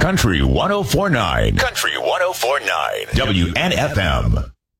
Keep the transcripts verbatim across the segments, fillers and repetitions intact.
Country one oh four point nine. Country one oh four point nine. W N F M.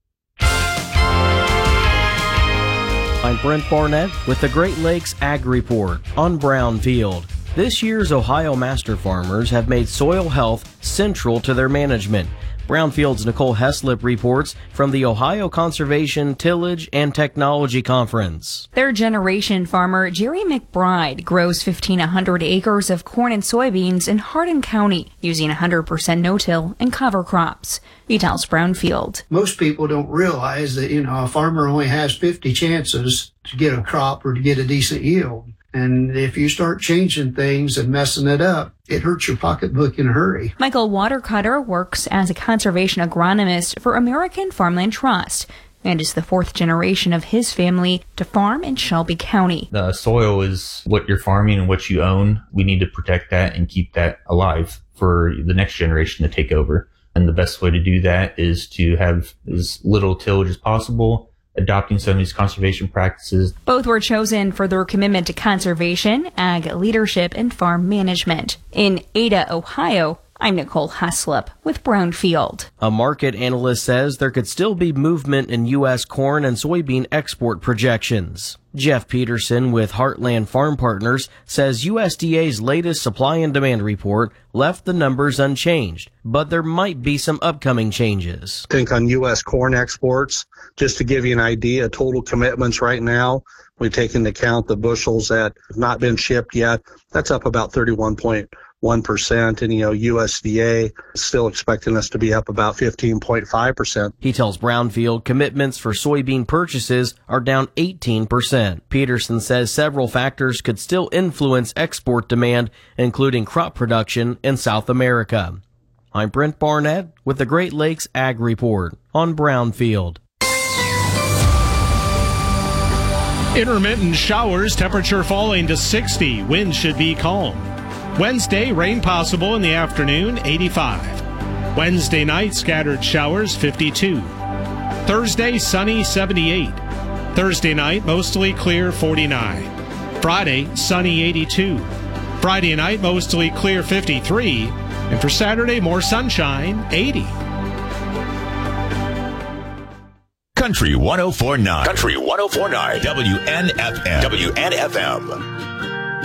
I'm Brent Barnett with the Great Lakes Ag Report on Brownfield. This year's Ohio Master Farmers have made soil health central to their management. Brownfield's Nicole Heslip reports from the Ohio Conservation, Tillage, and Technology Conference. Third generation farmer Jerry McBride grows fifteen hundred acres of corn and soybeans in Hardin County using one hundred percent no-till and cover crops. He tells Brownfield. Most people don't realize that, you know, a farmer only has fifty chances to get a crop or to get a decent yield. And if you start changing things and messing it up, it hurts your pocketbook in a hurry. Michael Watercutter works as a conservation agronomist for American Farmland Trust and is the fourth generation of his family to farm in Shelby County. The soil is what you're farming and what you own. We need to protect that and keep that alive for the next generation to take over. And the best way to do that is to have as little tillage as possible, adopting some of these conservation practices. Both were chosen for their commitment to conservation, ag leadership, and farm management. In Ada, Ohio, I'm Nicole Heslip with Brownfield. A market analyst says there could still be movement in U S corn and soybean export projections. Jeff Peterson with Heartland Farm Partners says U S D A's latest supply and demand report left the numbers unchanged, but there might be some upcoming changes. I think on U S corn exports, just to give you an idea, total commitments right now, we take into account the bushels that have not been shipped yet. That's up about thirty-one point one percent, and, you know, U S D A is still expecting us to be up about fifteen point five percent. He tells Brownfield commitments for soybean purchases are down eighteen percent. Peterson says several factors could still influence export demand, including crop production in South America. I'm Brent Barnett with the Great Lakes Ag Report on Brownfield. Intermittent showers, temperature falling to sixty. Winds should be calm. Wednesday, rain possible in the afternoon, eighty-five. Wednesday night, scattered showers, fifty-two. Thursday, sunny, seventy-eight. Thursday night, mostly clear, forty-nine. Friday, sunny, eighty-two. Friday night, mostly clear, fifty-three. And for Saturday, more sunshine, eighty. Country one oh four point nine. Country one oh four point nine. W N F M. W N F M.